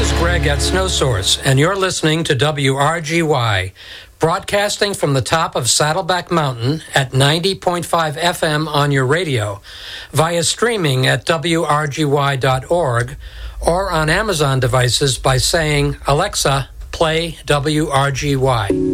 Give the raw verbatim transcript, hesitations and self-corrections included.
is Greg at Snow Source, and you're listening to W R G Y, broadcasting from the top of Saddleback Mountain at ninety point five F M on your radio, via streaming at W R G Y dot org, or on Amazon devices by saying, Alexa, play W R G Y.